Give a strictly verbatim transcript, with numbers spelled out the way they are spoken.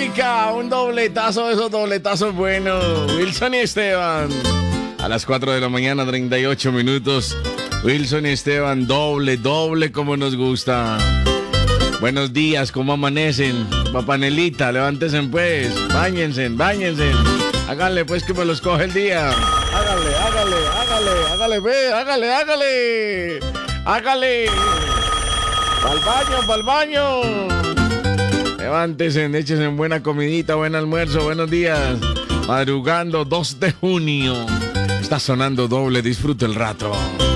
Mónica, un dobletazo de esos dobletazos buenos. Wilson y Esteban. A las cuatro de la mañana, treinta y ocho minutos. Wilson y Esteban, doble, doble como nos gusta. Buenos días, ¿cómo amanecen? Papanelita, levántense pues. Báñense, báñense. Háganle pues que me los coge el día. Hágale, hágale, hágale, hágale, ve, hágale, hágale. Hágale. Pa'l baño, pa'l baño. Levántense, échense buena comidita, buen almuerzo, buenos días. Madrugando dos de junio. Está sonando doble, disfruta el rato.